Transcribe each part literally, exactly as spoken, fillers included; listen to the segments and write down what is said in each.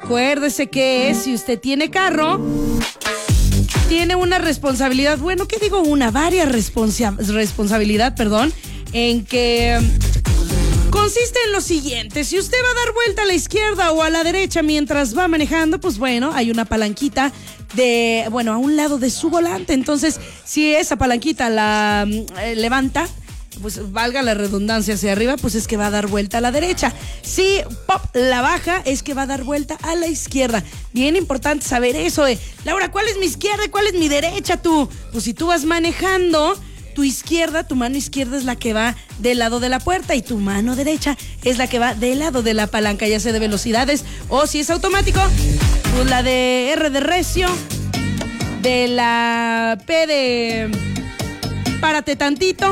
Acuérdese que si usted tiene carro, tiene una responsabilidad, bueno, ¿qué digo? Una, varias responsa- responsabilidad, perdón, en que consiste en lo siguiente: si usted va a dar vuelta a la izquierda o a la derecha mientras va manejando, pues bueno, hay una palanquita de, bueno, a un lado de su volante. Entonces, si esa palanquita la eh, levanta, pues valga la redundancia, hacia arriba, pues es que va a dar vuelta a la derecha. Si pop la baja, es que va a dar vuelta a la izquierda. Bien importante saber eso, eh. Laura, ¿cuál es mi izquierda y cuál es mi derecha tú? Pues si tú vas manejando, tu izquierda, tu mano izquierda es la que va del lado de la puerta y tu mano derecha es la que va del lado de la palanca, ya sea de velocidades o si es automático, pues la de R de recio, de la P de párate tantito.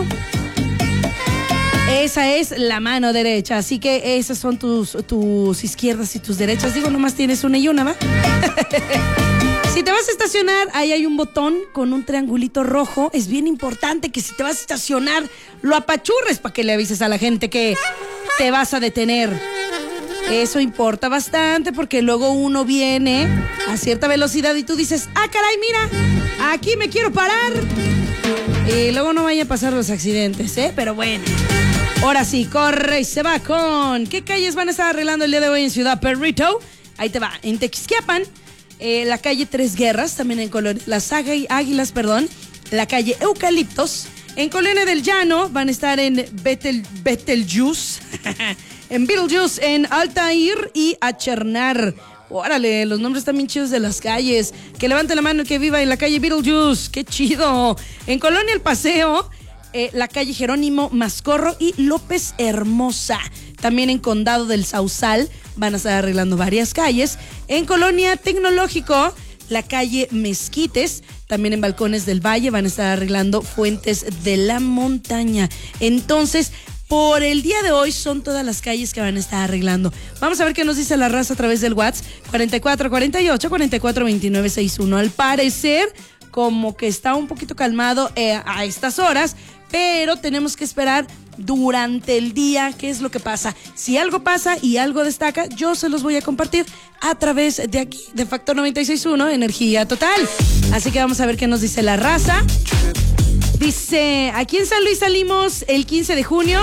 Esa es la mano derecha, así que esas son tus, tus izquierdas y tus derechas. Digo, nomás tienes una y una, ¿va? Si te vas a estacionar, ahí hay un botón con un triangulito rojo. Es bien importante que si te vas a estacionar, lo apachurres para que le avises a la gente que te vas a detener. Eso importa bastante porque luego uno viene a cierta velocidad y tú dices, ah, caray, mira, aquí me quiero parar. Y luego no vaya a pasar los accidentes, ¿eh? Pero bueno. Ahora sí, corre y se va con... ¿Qué calles van a estar arreglando el día de hoy en Ciudad Perrito? Ahí te va. En Texquiapan, eh, la calle Tres Guerras, también en Colonia Las Águilas, perdón, la calle Eucaliptos. En Colonia del Llano van a estar en Betel, Betelgeuse, en Betelgeuse, en Altair y Achernar. Órale, los nombres están bien chidos de las calles. Que levante la mano el que viva en la calle Betelgeuse. ¡Qué chido! En Colonia El Paseo, eh, la calle Jerónimo Mascorro y López Hermosa. También en Condado del Sausal van a estar arreglando varias calles. En Colonia Tecnológico, la calle Mezquites. También en Balcones del Valle van a estar arreglando Fuentes de la Montaña. Entonces, por el día de hoy son todas las calles que van a estar arreglando. Vamos a ver qué nos dice la raza a través del WhatsApp cuarenta y cuatro cuarenta y ocho, cuarenta y cuatro veintinueve sesenta y uno. Al parecer, como que está un poquito calmado eh, a estas horas, pero tenemos que esperar durante el día qué es lo que pasa. Si algo pasa y algo destaca, yo se los voy a compartir a través de aquí, de Factor noventa y seis punto uno, Energía Total. Así que vamos a ver qué nos dice la raza. Dice, aquí en San Luis salimos el quince de junio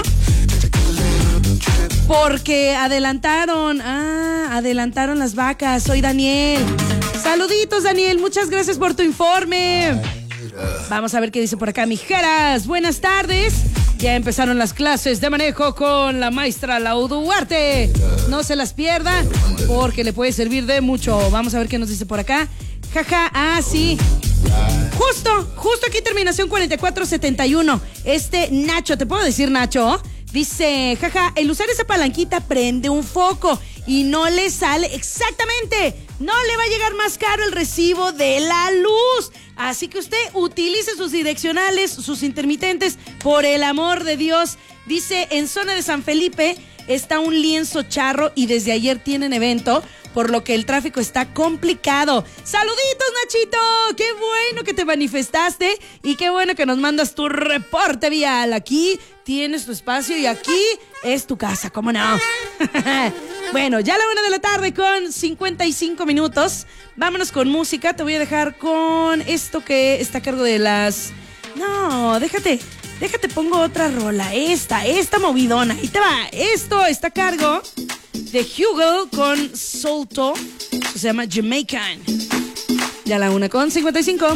porque adelantaron, ah, adelantaron las vacas. Soy Daniel. Saluditos, Daniel, muchas gracias por tu informe. Vamos a ver qué dice por acá, mijeras. Buenas tardes. Ya empezaron las clases de manejo con la maestra Lau Duarte. No se las pierda porque le puede servir de mucho. Vamos a ver qué nos dice por acá. Jaja, ah, sí. Justo, justo aquí terminación cuarenta y cuatro setenta y uno. Este Nacho, ¿te puedo decir Nacho? Dice, jaja, el usar esa palanquita prende un foco y no le sale exactamente. No le va a llegar más caro el recibo de la luz. Así que usted utilice sus direccionales, sus intermitentes, por el amor de Dios. Dice, en zona de San Felipe está un lienzo charro y desde ayer tienen evento, por lo que el tráfico está complicado. ¡Saluditos, Nachito! ¡Qué bueno que te manifestaste! Y qué bueno que nos mandas tu reporte vial. Aquí tienes tu espacio y aquí es tu casa, ¿cómo no? Bueno, ya a la una de la tarde con cincuenta y cinco minutos. Vámonos con música. Te voy a dejar con esto que está a cargo de las... No, déjate, déjate, pongo otra rola. Esta, esta movidona. Ahí te va. Esto está a cargo de Hugo con Solto. Se llama Jamaican. Ya a la una con cincuenta y cinco.